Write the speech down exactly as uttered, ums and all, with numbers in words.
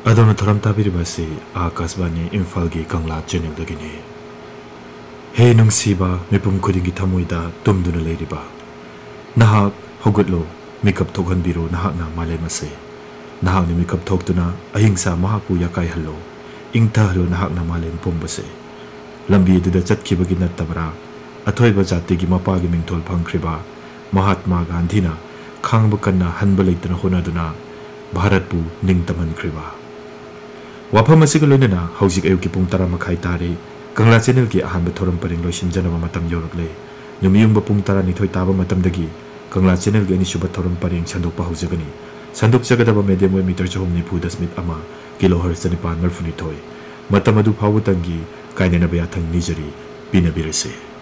अदोन थरम ताबिरिबासी आकाशवाणी इम्फाल की कंगला चैनल दगिने हे नुंगसीबा मिपुम खुदिंगी थमोइदा तुमदुना लेरिबा नहाक हौगतलो मिकअप थोकहनबिरो नहाकना मालेमसे नहाकनि मिकअप थोकतुना अहिंसा महापु याकाइहल्लो इंगथहलो नहाकना मालेम पुंबसे लंबी दुदा चटखिबगी नत्तबरा अथोइबा जातिगी मपागी मिंगथोल फंख्रिबा महात्मा गांधीना खांगब कन्ना हनब लेतना होनादुना भारतपु निंगतमनख्रिबा वाफम असिगा लोइनना हौजिक अयुकी पुंग तरा मखाई तारे कंगला चैनल की अहानब थोरम परिंग लोइसिनजनबा मतम यौरकले नुमियुंग पुंग तरा निथोइ ताबा मतमदगी कंगला चैनल की अनिसुब theorem purring संदोकपा हौजगनी संदोकजगदबा medium wave metre चहुम निफु दशमिक अमा किलो हर्ट्ज चनिपान मरफुनिथोइ मतम अदु फावतंगी काइनेनबा याथंग निजरी पिनबिरसे।